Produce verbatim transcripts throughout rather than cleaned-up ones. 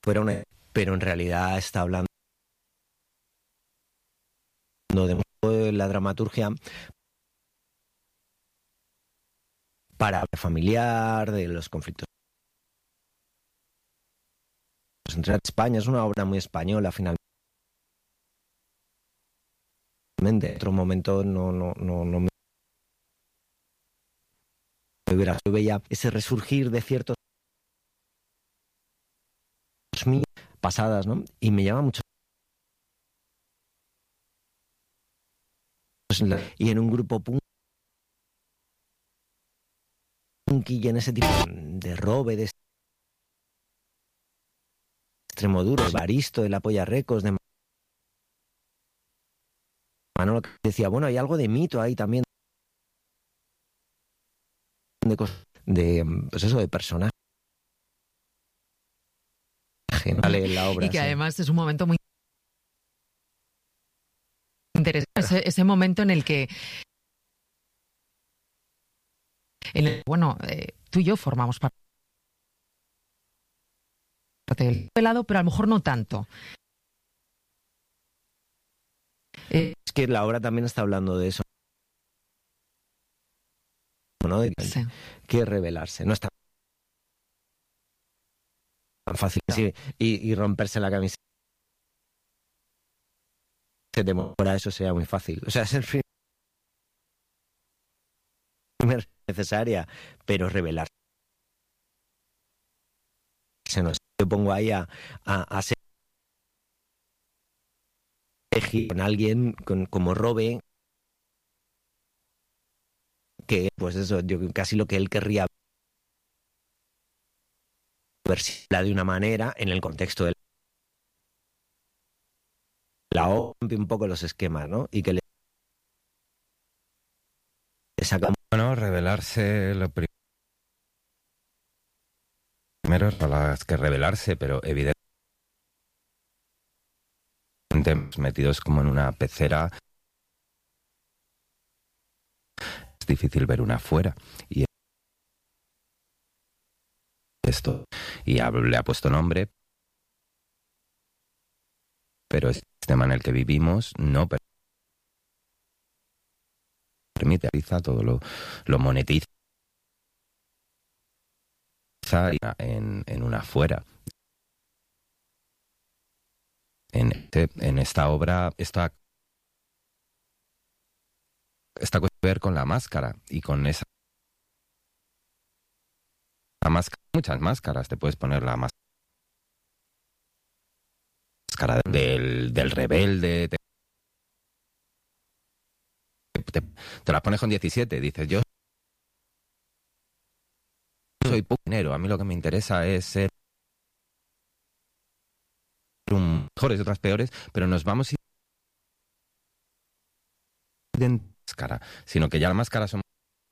fuera una... Pero en realidad está hablando de la dramaturgia para familiar, de los conflictos entre España. Es una obra muy española, finalmente. En otro momento no, no, no, no me hubiera... Yo veía ese resurgir de ciertos pasadas, ¿no? Y me llama mucho. Y en un grupo punky y en ese tipo de robe, de extremo duro, de Baristo, de la Polla Records, de Manolo, que decía, bueno, hay algo de mito ahí también, de cosas, de, pues eso, de personaje, ¿no? Vale, la obra, y que sí. además es un momento muy interesante, ese, ese momento en el que, en el, bueno, eh, tú y yo formamos parte del pelado, pero a lo mejor no tanto. Eh, es que la obra también está hablando de eso, ¿no? De sí. que rebelarse, no está tan fácil, no. Sí, y, y romperse la camiseta para eso sería muy fácil, o sea, es el primer necesaria, pero rebelarse no es. Yo pongo ahí a, a, a ser con alguien con, como Robe, que pues eso, yo casi lo que él querría verla de una manera en el contexto de la O, un poco los esquemas, ¿no? Y que le, le saca... Bueno, revelarse, lo primero es para las que revelarse, pero evidentemente metidos como en una pecera es difícil ver una afuera. Y esto, y le ha puesto nombre, pero el sistema en el que vivimos no permite, todo lo, lo monetiza en, en una afuera. En, este, en esta obra está esta cosa que ver con la máscara y con esa la máscara, muchas máscaras, te puedes poner la máscara del, del rebelde, te, te, te la pones con diecisiete, dices, yo soy poco dinero, a mí lo que me interesa es ser un mejores y otras peores, pero nos vamos a ir de máscara, sino que ya la máscara son...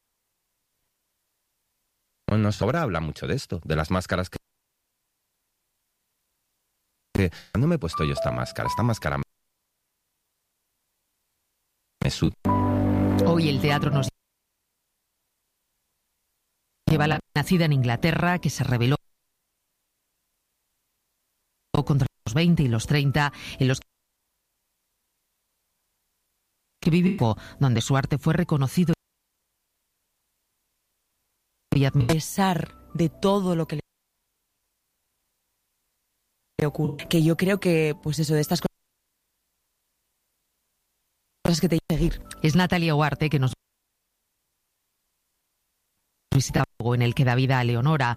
Bueno, sobra habla mucho de esto, de las máscaras que... ¿Cuándo me he puesto yo esta máscara? Esta máscara me suda. Hoy el teatro nos lleva a la nacida en Inglaterra, que se rebeló contra los veinte y los treinta, en los que vivió, donde su arte fue reconocido y admirado. A pesar de todo lo que le ocurre, que yo creo que, pues eso, de estas cosas que te llevan a seguir. Es Natalia Huarte, que nos visita en el que da vida a Leonora,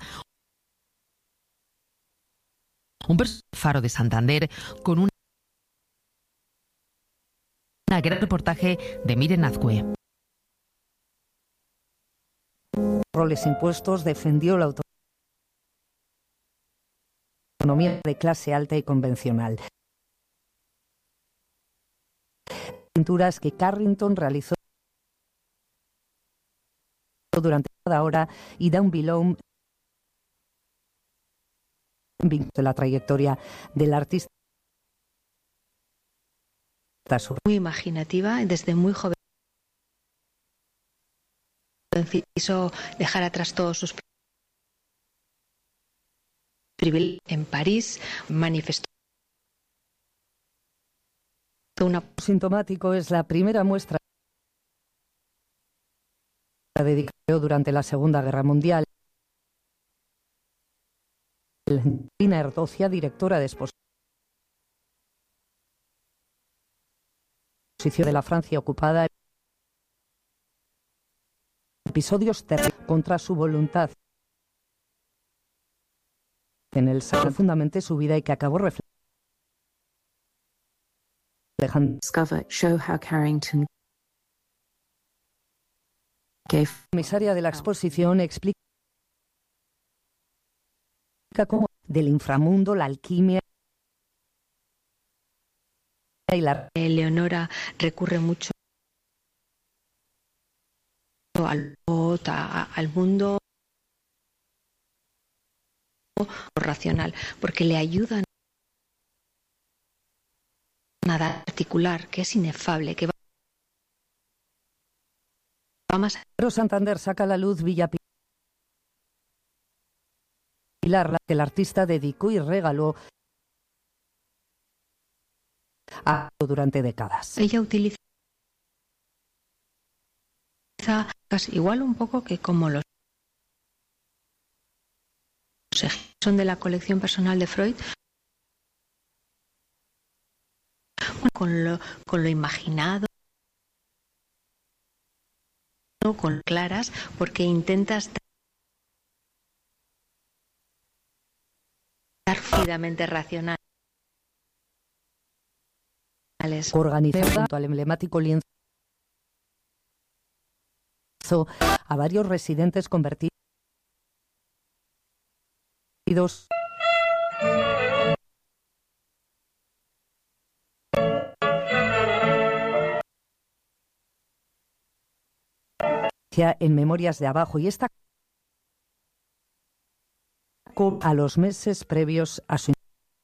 un faro de Santander, con un una gran reportaje de Miren Azcue. Roles impuestos, defendió la autonomía de clase alta y convencional. Pinturas que Carrington realizó durante cada hora y Dan Below de la trayectoria del artista. Muy imaginativa, desde muy joven quiso dejar atrás todos sus En París manifestó una... Sintomático es la primera muestra de dictadura durante la Segunda Guerra Mundial. Lina Erdocia, directora de exposición de la Francia ocupada, episodios terribles contra su voluntad en el profundamente su vida y que acabó reflejando. Show how Carrington La comisaria de la exposición explica cómo del inframundo, la alquimia y la... Leonora recurre mucho al, al mundo racional, porque le ayudan a nada particular, que es inefable, que va más. Pero Santander saca a la luz Villa Pilar, la que el artista dedicó y regaló a durante décadas. Ella utiliza igual un poco que como los son de la colección personal de Freud, con lo, con lo imaginado, con claras, porque intentas estar fluidamente racionales. Organizó al emblemático lienzo a varios residentes convertidos en Memorias de Abajo, y esta a los meses previos a su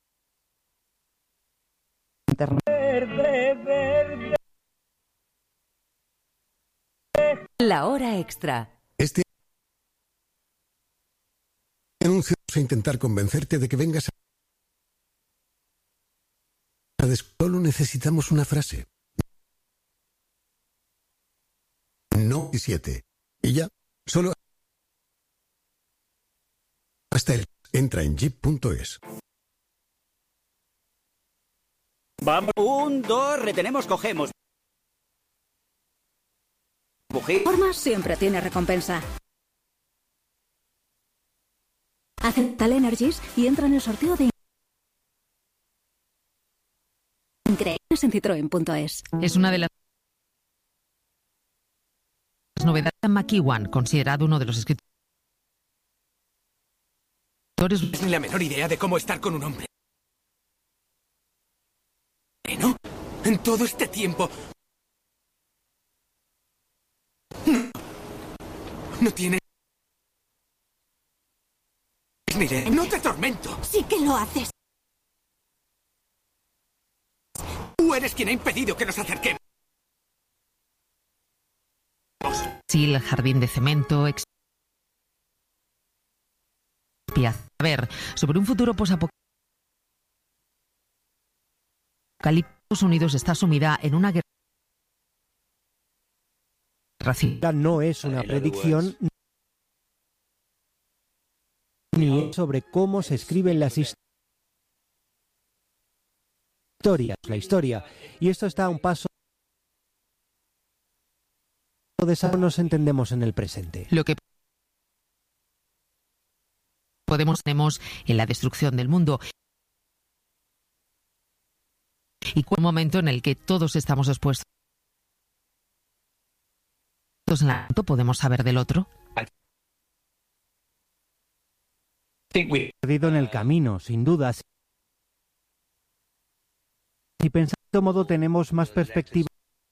internet. La hora extra. Este anuncio es intentar convencerte de que vengas a... Solo necesitamos una frase. No y siete. Y ya, solo... Hasta el... Entra en jeep punto es. Vamos. Un, dos, retenemos, cogemos. Formas siempre tiene recompensa. Acepta el Energies y entra en el sorteo de increíbles en citroen punto es. Es una de las novedades de McEwan, considerado uno de los escritores. No tienes ni la menor idea de cómo estar con un hombre. ¿No? En todo este tiempo... No, no tienes... ni idea. No te atormento. Sí que lo haces. Tú eres quien ha impedido que nos acerquemos. Sí, el jardín de cemento... Exp... A ver, sobre un futuro posapocalíptico. Estados Unidos está sumida en una guerra civil. No es una predicción ni es sobre cómo se escriben las historias, la historia. Y esto está a un paso de eso nos entendemos en el presente. Lo que podemos tenemos en la destrucción del mundo. Y un momento en el que todos estamos expuestos en la podemos saber del otro. Perdido en el camino, sin dudas. Y pensando de modo tenemos más perspectiva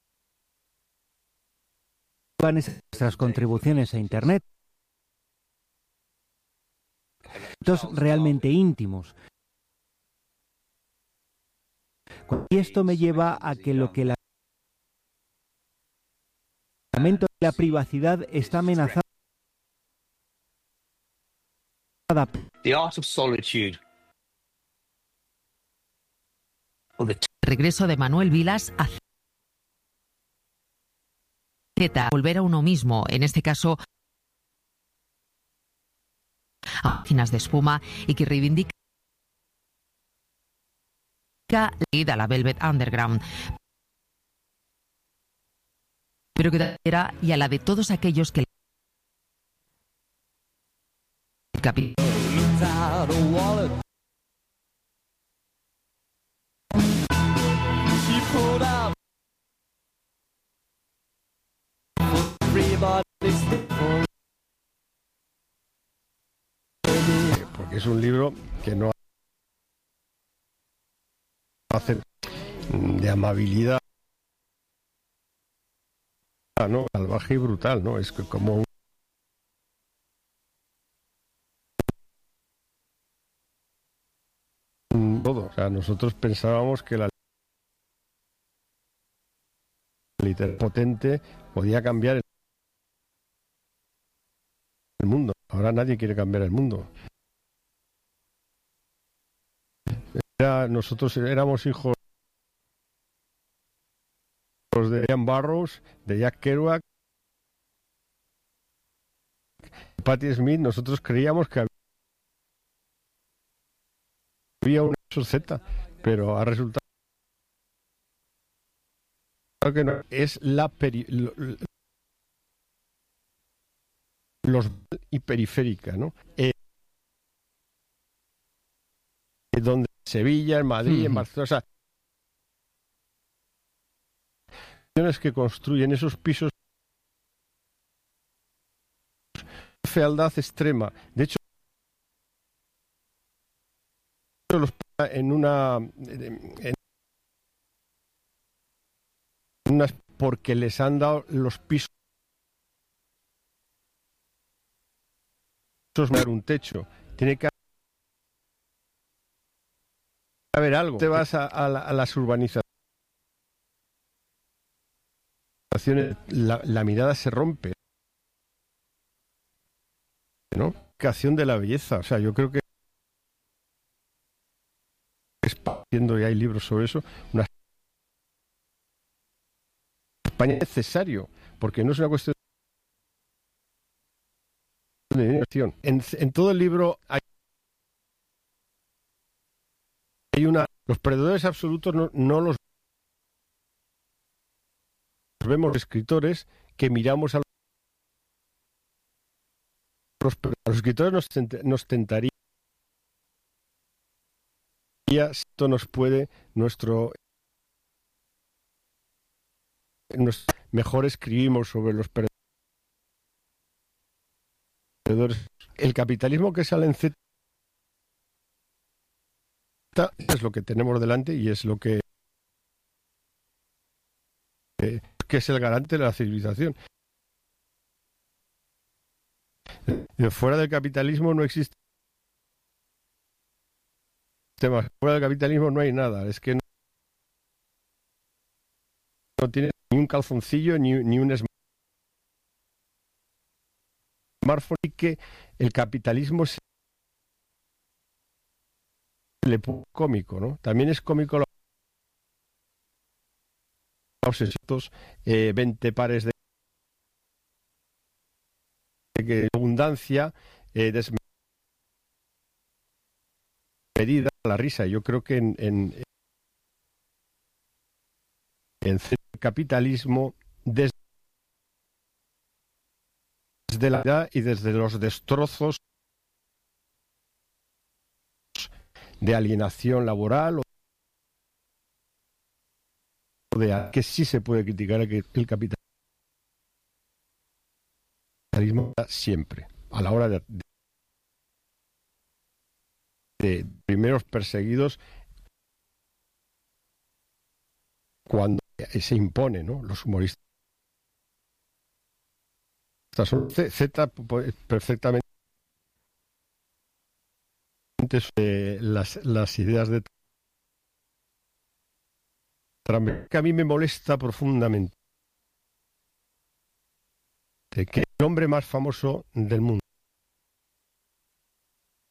en nuestras contribuciones a Internet. Realmente íntimos. Y esto me lleva a que lo que la la privacidad está amenazada The Art of Solitude. Regreso de Manuel Vilas a Z, volver a uno mismo, en este caso a máquinas de espuma, y que reivindica la ida a la Velvet Underground, pero que era y a la de todos aquellos que el capítulo porque es un libro que no hace de amabilidad, ¿no? Salvaje y brutal, ¿no? Es que como un todo. O sea, nosotros pensábamos que la literatura potente podía cambiar el mundo. Ahora nadie quiere cambiar el mundo. Era, nosotros éramos hijos de Ian Burroughs, de Jack Kerouac, de Patti Smith. Nosotros creíamos que había un Z, pero ha resultado que no. Es la peri lo, los y periférica, ¿no? Eh, donde Sevilla, en Madrid, uh-huh. en Barcelona, o sea, que construyen esos pisos, fealdad extrema. De hecho, los en una en unas porque les han dado los pisos dar un techo, tiene que haber algo. Te vas a, a, la, a las urbanizaciones, la, la mirada se rompe, ¿no? Creación de la belleza, o sea, yo creo que es haciendo, y hay libros sobre eso, una España es necesario, porque no es una cuestión de diversión. En, en todo el libro hay, hay una... Los perdedores absolutos no, no los vemos escritores que miramos a los, a los escritores nos, nos tentaría esto nos puede nuestro, nuestro mejor escribimos sobre los perdedores. El capitalismo que sale en Z es lo que tenemos delante y es lo que eh, que es el garante de la civilización. Fuera del capitalismo no existe temas. Fuera del capitalismo no hay nada. Es que no, no tiene ni un calzoncillo ni, ni un smartphone, y que el capitalismo se le pone cómico, ¿no? También es cómico la obsesión, eh, veinte pares de, de abundancia, eh, desmedida, la risa. Yo creo que en, en, en el capitalismo, desde, desde la edad y desde los destrozos de alienación laboral o de que sí se puede criticar que el capitalismo siempre a la hora de, de primeros perseguidos cuando se impone, ¿no? Los humoristas son Z perfectamente eh, las, las ideas de Trump, que a mí me molesta profundamente, de que el hombre más famoso del mundo,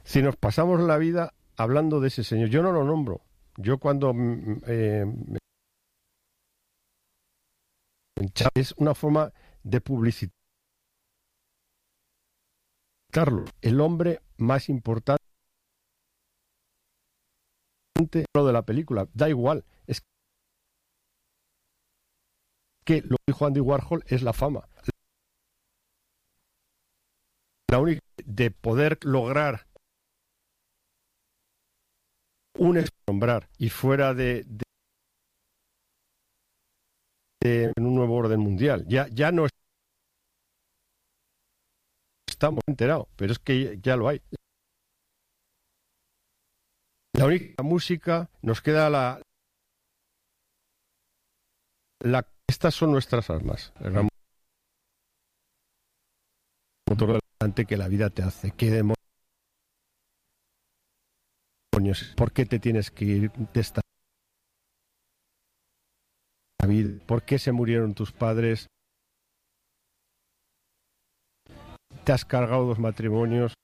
Si nos pasamos la vida hablando de ese señor, yo no lo nombro. Yo cuando eh, es una forma de publicitarlo. El hombre más importante de la película, da igual, es que lo que dijo Andy Warhol es la fama. La única de poder lograr un nombrar y fuera de, de, de en un nuevo orden mundial. Ya, ya no estamos enterados, pero es que ya lo hay. La única música, nos queda la, la estas son nuestras armas. El motor delante que la vida te hace. ¿Qué demonios? ¿Por qué te tienes que ir de esta vida? ¿Por qué se murieron tus padres? Te has cargado dos matrimonios.